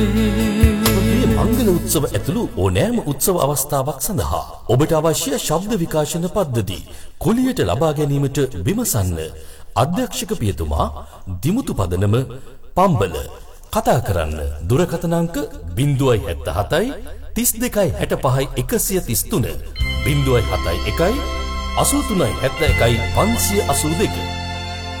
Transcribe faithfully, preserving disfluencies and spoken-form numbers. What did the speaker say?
මේ මංගල උත්සව ඇතුළු ඕනෑම උත්සව අවස්ථාවක් සඳහා ඔබට අවශ්‍ය ශබ්ද විකාශන පද්ධති කුලියට ලබා ගැනීමට විමසන්න. අධ්‍යක්ෂක පියතුමා දිමුතු පදනම පම්බල. කතා කරන්න දුරකථන අංක ज़ीरो सात सात तीस දෙකයි හැට පහයි එකසිය තිස් තුන ज़ीरो सात එකයි අසූ තුනයි හැත්තෑ එකයි පන්සිය අසූ දෙක.